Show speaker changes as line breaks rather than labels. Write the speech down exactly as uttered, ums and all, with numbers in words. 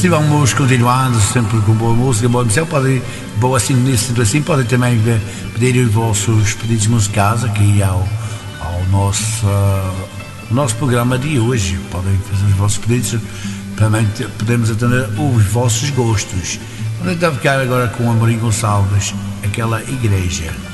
festival vamos continuando sempre com boa música, boa emissão. Podem, boa assim, nesse sentido assim, podem também pedir os vossos pedidos musicais aqui ao, ao nosso, uh, nosso programa de hoje. Podem fazer os vossos pedidos, também podemos atender os vossos gostos. Vamos tentar ficar agora com o Amorim Gonçalves, Aquela Igreja.